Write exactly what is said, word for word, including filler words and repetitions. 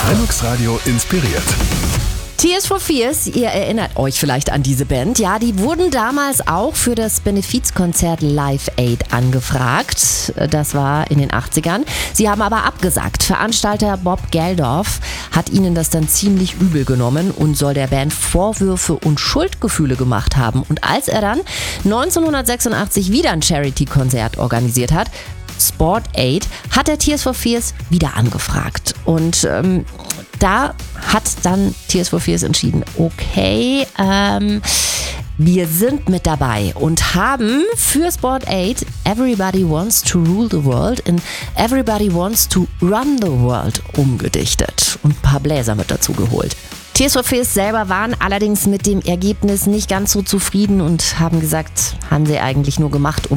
Linux Radio inspiriert. Tears for Fears, ihr erinnert euch vielleicht an diese Band. Ja, die wurden damals auch für das Benefizkonzert Live Aid angefragt. Das war in den achtzigern. Sie haben aber abgesagt. Veranstalter Bob Geldof hat ihnen das dann ziemlich übel genommen und soll der Band Vorwürfe und Schuldgefühle gemacht haben. Und als er dann neunzehnhundertsechsundachtzig wieder ein Charity-Konzert organisiert hat, Sport Aid, hat er Tears for Fears wieder angefragt. Und ähm, da hat dann Tears for Fears entschieden, okay, ähm, wir sind mit dabei und haben für Sport Aid Everybody Wants to Rule the World in Everybody Wants to Run the World umgedichtet und ein paar Bläser mit dazu geholt. Tears for Fears selber waren allerdings mit dem Ergebnis nicht ganz so zufrieden und haben gesagt, haben sie eigentlich nur gemacht, um